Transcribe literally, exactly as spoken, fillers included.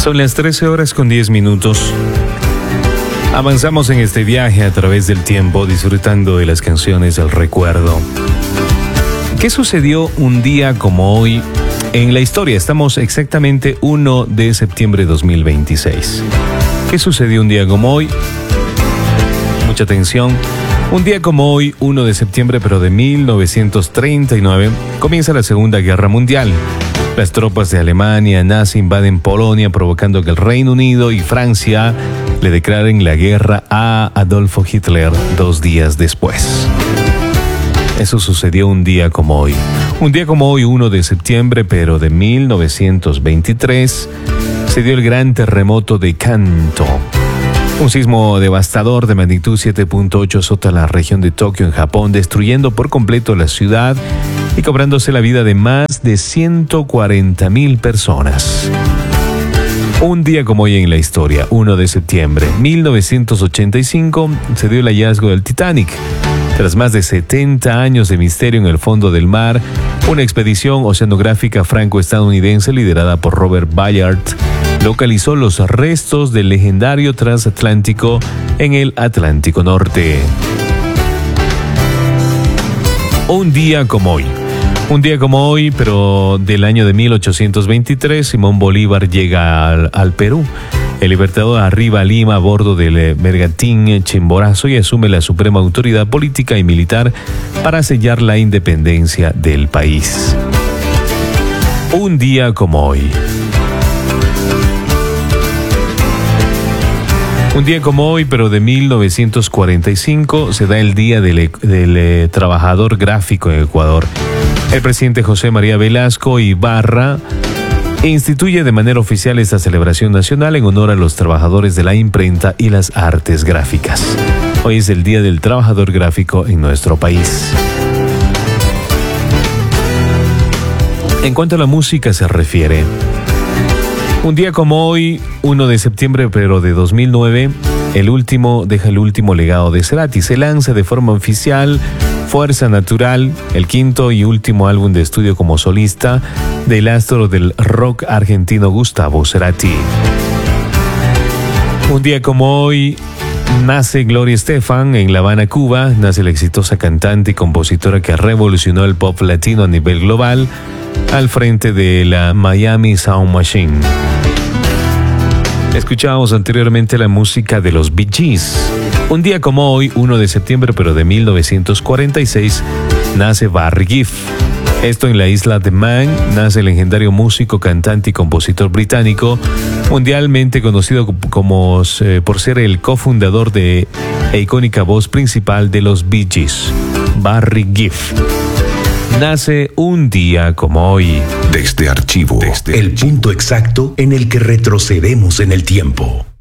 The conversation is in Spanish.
Son las trece horas con diez minutos. Avanzamos en este viaje a través del tiempo, disfrutando de las canciones del recuerdo. ¿Qué sucedió un día como hoy en la historia? Estamos exactamente uno de septiembre de dos mil veintiséis. ¿Qué sucedió un día como hoy? Mucha atención. Un día como hoy, uno de septiembre, pero de mil novecientos treinta y nueve, comienza la Segunda Guerra Mundial. Las tropas de Alemania nazi invaden Polonia, provocando que el Reino Unido y Francia le declaren la guerra a Adolfo Hitler dos días después. Eso sucedió un día como hoy. Un día como hoy, uno de septiembre, pero de mil novecientos veintitrés, se dio el gran terremoto de Kanto. Un sismo devastador de magnitud siete punto ocho azota la región de Tokio en Japón, destruyendo por completo la ciudad y cobrándose la vida de más de ciento cuarenta mil personas. Un día como hoy en la historia, uno de septiembre de mil novecientos ochenta y cinco, se dio el hallazgo del Titanic. Tras más de setenta años de misterio en el fondo del mar, una expedición oceanográfica franco-estadounidense liderada por Robert Ballard localizó los restos del legendario transatlántico en el Atlántico Norte. Un día como hoy. Un día como hoy, pero del año de mil ochocientos veintitrés, Simón Bolívar llega al, al Perú. El libertador arriba a Lima a bordo del bergantín Chimborazo y asume la suprema autoridad política y militar para sellar la independencia del país. Un día como hoy. Un día como hoy, pero de mil novecientos cuarenta y cinco, se da el Día del, del eh, Trabajador Gráfico en Ecuador. El presidente José María Velasco Ibarra instituye de manera oficial esta celebración nacional en honor a los trabajadores de la imprenta y las artes gráficas. Hoy es el Día del Trabajador Gráfico en nuestro país. En cuanto a la música se refiere, un día como hoy, uno de septiembre, pero de dos mil nueve, el último deja el último legado de Cerati. Se lanza de forma oficial Fuerza Natural, el quinto y último álbum de estudio como solista del astro del rock argentino Gustavo Cerati. Un día como hoy, nace Gloria Estefan en La Habana, Cuba. Nace la exitosa cantante y compositora que revolucionó el pop latino a nivel global, al frente de la Miami Sound Machine. Escuchábamos anteriormente la música de los Bee Gees. Un día como hoy, uno de septiembre, pero de mil novecientos cuarenta y seis, nace Barry Gibb. Esto en la isla de Man, nace el legendario músico, cantante y compositor británico, mundialmente conocido como, eh, por ser el cofundador de e icónica voz principal de los Bee Gees, Barry Gibb. Nace un día como hoy. Desde Archivo, Desde el punto exacto en el que retrocedemos en el tiempo.